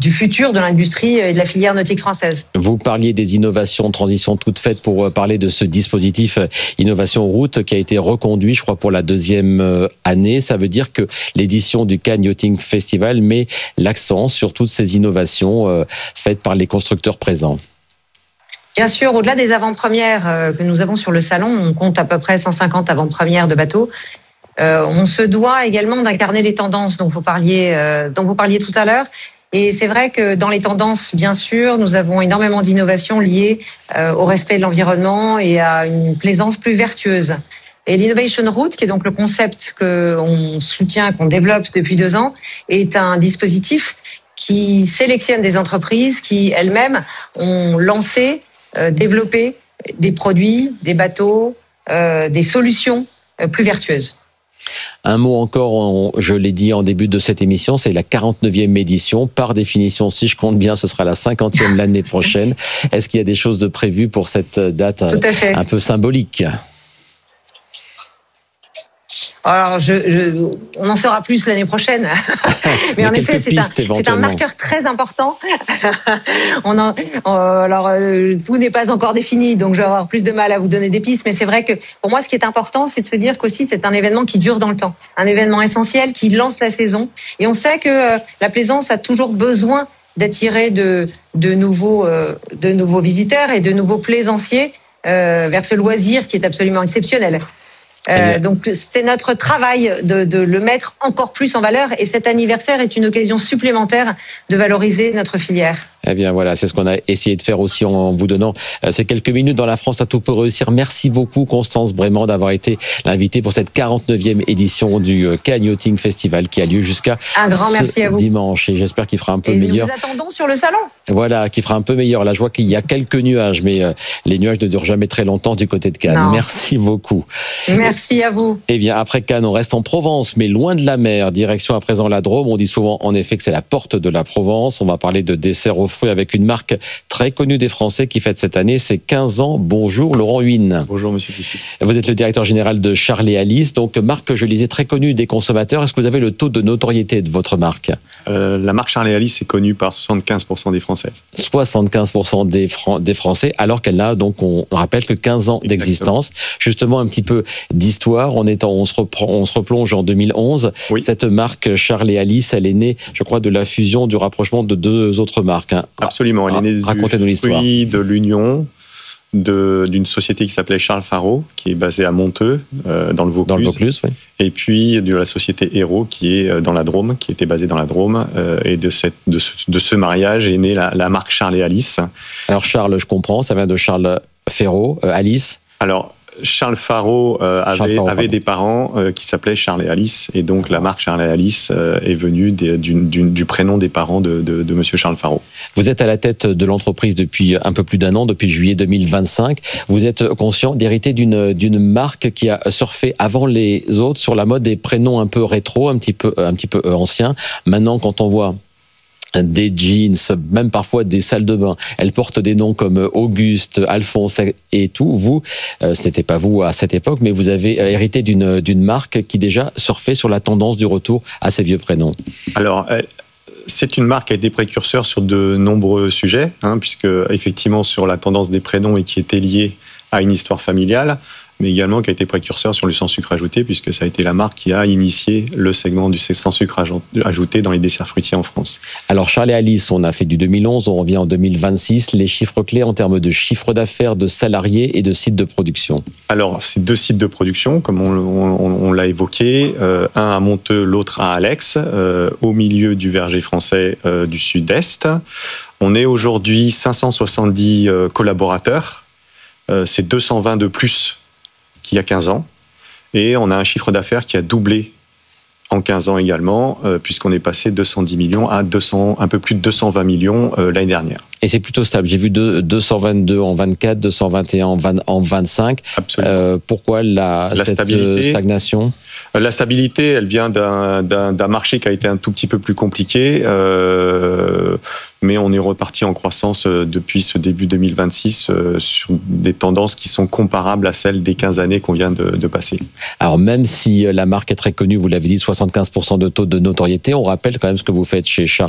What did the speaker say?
du futur de l'industrie et de la filière nautique française. Vous parliez des innovations, transition toute faite pour parler de ce dispositif Innovation Route qui a été reconduit, je crois, pour la deuxième année. Ça veut dire que l'édition du Cannes Yachting Festival met l'accent sur toutes ces innovations faites par les constructeurs présents. Bien sûr, au-delà des avant-premières que nous avons sur le salon, on compte à peu près 150 avant-premières de bateaux. On se doit également d'incarner les tendances dont vous parliez tout à l'heure. Et c'est vrai que dans les tendances, bien sûr, nous avons énormément d'innovations liées au respect de l'environnement et à une plaisance plus vertueuse. Et l'Innovation Route, qui est donc le concept qu'on soutient, qu'on développe depuis 2 ans, est un dispositif qui sélectionne des entreprises qui elles-mêmes ont lancé, développé des produits, des bateaux, des solutions plus vertueuses. Un mot encore, je l'ai dit en début de cette émission, c'est la 49e édition. Par définition, si je compte bien, ce sera la 50e l'année prochaine. Est-ce qu'il y a des choses de prévues pour cette date un peu symbolique ? Alors, on en saura plus l'année prochaine. Mais en effet, c'est un marqueur très important. Tout n'est pas encore défini, donc je vais avoir plus de mal à vous donner des pistes. Mais c'est vrai que pour moi, ce qui est important, c'est de se dire qu'aussi, c'est un événement qui dure dans le temps. Un événement essentiel qui lance la saison. Et on sait que la plaisance a toujours besoin d'attirer de nouveaux visiteurs et de nouveaux plaisanciers vers ce loisir qui est absolument exceptionnel. Donc c'est notre travail de le mettre encore plus en valeur et cet anniversaire est une occasion supplémentaire de valoriser notre filière. Eh bien voilà, c'est ce qu'on a essayé de faire aussi en vous donnant ces quelques minutes dans la France à tout pour réussir. Merci beaucoup Constance Brément d'avoir été l'invitée pour cette 49e édition du Cannes Yachting Festival qui a lieu jusqu'à merci à vous. Dimanche et j'espère qu'il fera un peu meilleur. Nous vous attendons sur le salon. Voilà, qui fera un peu meilleur. Là, je vois qu'il y a quelques nuages, mais les nuages ne durent jamais très longtemps du côté de Cannes. Non. Merci beaucoup. Merci à vous. Eh bien, après Cannes, on reste en Provence, mais loin de la mer. Direction à présent la Drôme. On dit souvent, en effet, que c'est la porte de la Provence. On va parler de desserts aux fruits avec une marque très connue des Français qui fête cette année ses 15 ans. Bonjour Laurent Huynh. Bonjour Monsieur Tichy. Vous êtes le directeur général de Charles et Alice, donc marque, je lisais, très connue des consommateurs. Est-ce que vous avez le taux de notoriété de votre marque ? La marque Charles et Alice est connue par 75% des Françaises. 75% des Français, alors qu'elle n'a donc, on rappelle, que 15 ans d'existence. Justement, un petit peu d'histoire. On se replonge en 2011. Oui. Cette marque Charles et Alice, elle est née, je crois, de la fusion, du rapprochement de 2 autres marques. Absolument. Elle est née Racontez-nous l'histoire. De l'union d'une société qui s'appelait Charles Faro, qui est basée à Monteux, dans le Vaucluse. Dans le Vaucluse, oui. Et puis de la société Hérault, qui est dans la Drôme, qui était basée dans la Drôme. Et de ce mariage est née la marque Charles et Alice. Alors Charles, je comprends, ça vient de Charles Ferraud. Alice ? Alors, Charles Faro avait des parents qui s'appelaient Charles et Alice, et donc la marque Charles et Alice est venue du prénom des parents de Monsieur Charles Faro. Vous êtes à la tête de l'entreprise depuis un peu plus d'1 an, depuis juillet 2025. Vous êtes conscient d'hériter d'une marque qui a surfé avant les autres sur la mode des prénoms un peu rétro, un petit peu anciens. Maintenant, quand on voit des jeans, même parfois des salles de bain, elles portent des noms comme Auguste, Alphonse et tout. Vous, ce n'était pas vous à cette époque, mais vous avez hérité d'une marque qui déjà surfait sur la tendance du retour à ces vieux prénoms. Alors, c'est une marque qui a été précurseur sur de nombreux sujets, puisque effectivement sur la tendance des prénoms et qui était liée à une histoire familiale, mais également qui a été précurseur sur le sans sucre ajouté, puisque ça a été la marque qui a initié le segment du sans sucre ajouté dans les desserts fruitiers en France. Alors Charles et Alice, on a fait du 2011, on revient en 2026. Les chiffres clés en termes de chiffre d'affaires, de salariés et de sites de production. Alors, c'est 2 sites de production, comme on l'a évoqué, un à Monteux, l'autre à Alex, au milieu du verger français du sud-est. On est aujourd'hui 570 collaborateurs, c'est 220 de plus qu'il y a 15 ans, et on a un chiffre d'affaires qui a doublé en 15 ans également, puisqu'on est passé de 210 millions à un peu plus de 220 millions l'année dernière. Et c'est plutôt stable. J'ai vu 222 en 24, 221 en 25. Absolument. Pourquoi cette stagnation ? La stabilité, elle vient d'un marché qui a été un tout petit peu plus compliqué, mais on est reparti en croissance depuis ce début 2026 sur des tendances qui sont comparables à celles des 15 années qu'on vient de passer. Alors même si la marque est très connue, vous l'avez dit, 75% de taux de notoriété, on rappelle quand même ce que vous faites chez Charles